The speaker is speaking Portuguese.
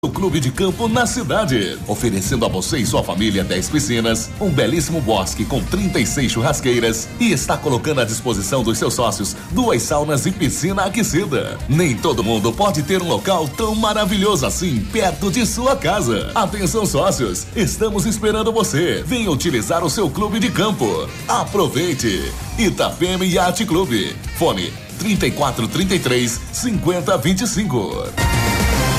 O clube de campo na cidade, oferecendo a você e sua família 10 piscinas, um belíssimo bosque com 36 churrasqueiras e está colocando à disposição dos seus sócios 2 saunas e piscina aquecida. Nem todo mundo pode ter um local tão maravilhoso assim perto de sua casa. Atenção sócios, estamos esperando você. Venha utilizar o seu clube de campo. Aproveite! Itapema Yacht Clube. Fone 3433 5025.